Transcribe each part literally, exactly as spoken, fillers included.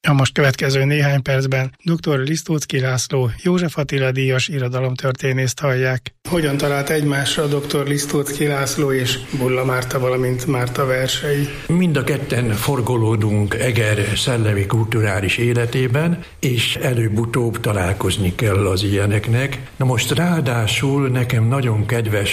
A most következő néhány percben dr. Lisztóczky László József Attila díjas irodalomtörténészt hallják. Hogyan talált egymásra dr. Lisztóczky László és Bulla Márta, valamint Márta versei? Mind a ketten forgolódunk Eger szellemi kulturális életében, és előbb-utóbb találkozni kell az ilyeneknek. Na most ráadásul nekem nagyon kedves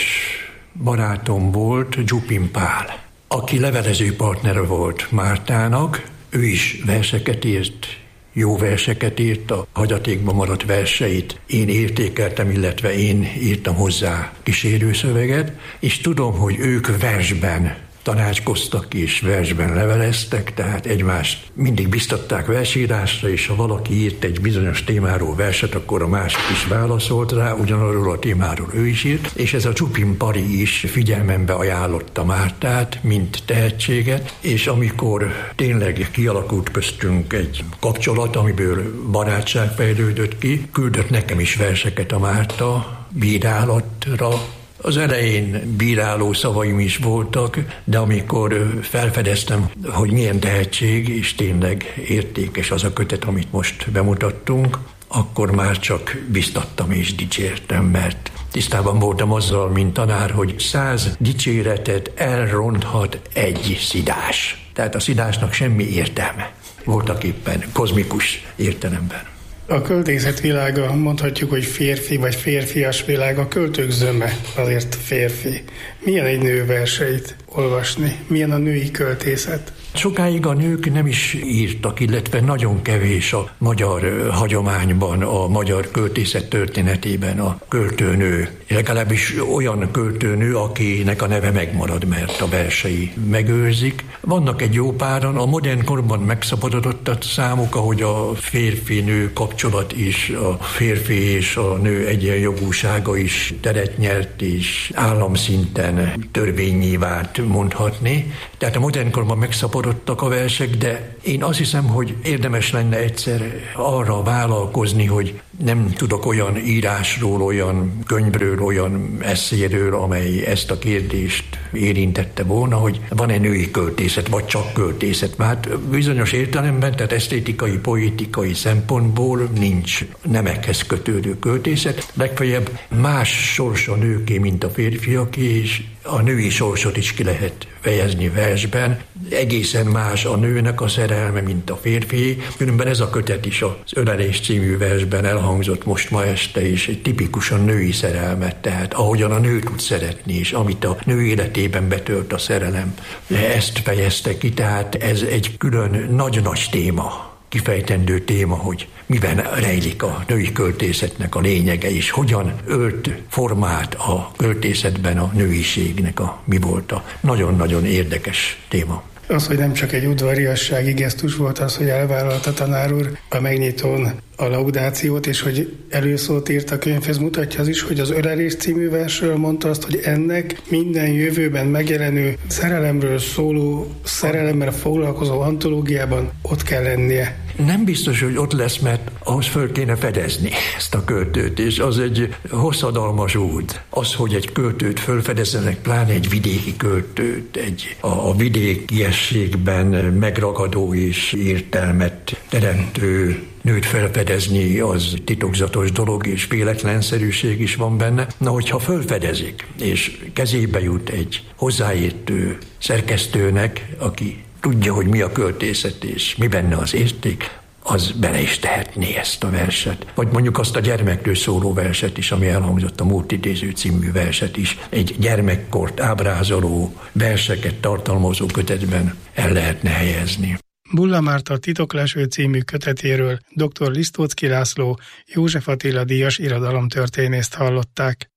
barátom volt Dzsupin Pál, aki levelező partnere volt Mártának. Ő is verseket írt, jó verseket írt, a hagyatékban maradt verseit én értékeltem, illetve én írtam hozzá kísérőszöveget, és tudom, hogy ők versben tanácskoztak és versben leveleztek, tehát egymást mindig biztatták versírásra, és ha valaki írt egy bizonyos témáról verset, akkor a másik is válaszolt rá, ugyanarról a témáról ő is írt, és ez a Dzsupin Pali is figyelmembe ajánlotta Mártát, mint tehetséget, és amikor tényleg kialakult köztünk egy kapcsolat, amiből barátság fejlődött ki, küldött nekem is verseket a Márta bírálatra. Az elején bíráló szavaim is voltak, de amikor felfedeztem, hogy milyen tehetség, és tényleg értékes az a kötet, amit most bemutattunk, akkor már csak biztattam és dicsértem, mert tisztában voltam azzal, mint tanár, hogy száz dicséretet elronthat egy szidás. Tehát a szidásnak semmi értelme. Voltak éppen kozmikus értelemben. A költészet világa, mondhatjuk, hogy férfi vagy férfias világ, a költők zöme azért férfi. Milyen egy nő verseit olvasni? Milyen a női költészet? Sokáig a nők nem is írtak, illetve nagyon kevés a magyar hagyományban, a magyar költészet történetében a költőnő. Legalábbis olyan költőnő, akinek a neve megmarad, mert a versei megőrzik. Vannak egy jó páran, a modern korban megszabadodott a számuk, ahogy a férfi-nő kapcsolat is, a férfi és a nő egyenjogúsága is teret nyert, és államszinten törvényé vált mondhatni. Tehát a modern korban megszabadodtak a versek, de én azt hiszem, hogy érdemes lenne egyszer arra vállalkozni, hogy nem tudok olyan írásról, olyan könyvről, olyan esszéről, amely ezt a kérdést érintette volna, hogy van-e női költészet, vagy csak költészet. Hát bizonyos értelemben, tehát esztétikai, poetikai szempontból nincs nemekhez kötődő költészet. Legfeljebb más sors a nőké, mint a férfiaké, és a női sorsot is ki lehet fejezni versben. Egészen más a nőnek a szerelme, mint a férfié. Különben ez a kötet is az Ölelés című versben elhangzott most ma este is, egy tipikusan női szerelmet, tehát ahogyan a nő tud szeretni, és amit a nő életében betölt a szerelem, ezt fejezte ki, tehát ez egy külön nagy-nagy téma, kifejtendő téma, hogy miben rejlik a női költészetnek a lényege, és hogyan ölt formát a költészetben a nőiségnek a mi volt a nagyon-nagyon érdekes téma. Az, hogy nem csak egy udvariassági gesztus volt az, hogy elvállalta tanár úr a megnyitón a laudációt, és hogy előszót írt a könyvhez, mutatja az is, hogy az Ölelés című versről mondta azt, hogy ennek minden jövőben megjelenő szerelemről szóló, szerelemmel foglalkozó antológiában ott kell lennie. Nem biztos, hogy ott lesz, mert ahhoz föl kéne fedezni ezt a költőt, és az egy hosszadalmas út. Az, hogy egy költőt fölfedezzenek, pláne egy vidéki költőt, egy a, a vidékiességben megragadó és értelmet teremtő nőt felfedezni, az titokzatos dolog, és véletlenszerűség is van benne. Na, hogyha felfedezik, és kezébe jut egy hozzáértő szerkesztőnek, aki tudja, hogy mi a költészet, és mi benne az érték, az bele is tehetné ezt a verset. Vagy mondjuk azt a gyermekről szóló verset is, ami elhangzott, a Múlt idéző című verset is, egy gyermekkort ábrázoló verseket tartalmazó kötetben el lehetne helyezni. Bulla Márta Titokleső című kötetéről dr. Lisztóczky László József Attila díjas irodalomtörténészt hallották.